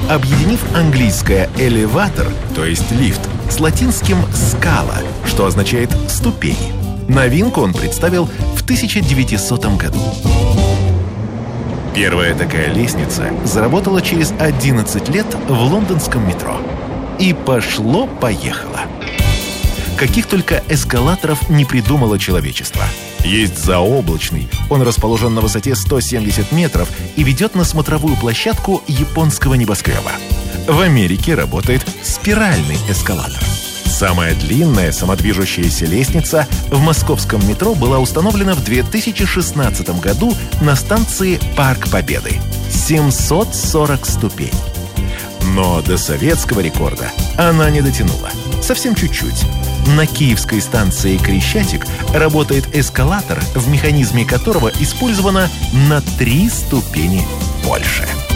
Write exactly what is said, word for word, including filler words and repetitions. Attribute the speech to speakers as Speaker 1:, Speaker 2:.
Speaker 1: объединив английское «элеватор», то есть лифт, с латинским «скала», что означает «ступени». Новинку он представил в тысяча девятисотом году. Первая такая лестница заработала через одиннадцать лет в лондонском метро. И пошло-поехало. Каких только эскалаторов не придумало человечество. Есть заоблачный, он расположен на высоте сто семьдесят метров и ведет на смотровую площадку японского небоскреба. В Америке работает спиральный эскалатор. Самая длинная самодвижущаяся лестница в московском метро была установлена в две тысячи шестнадцатом году на станции Парк Победы. семьсот сорок ступеней. Но до советского рекорда она не дотянула. Совсем чуть-чуть. На киевской станции Крещатик работает эскалатор, в механизме которого использовано на три ступени больше.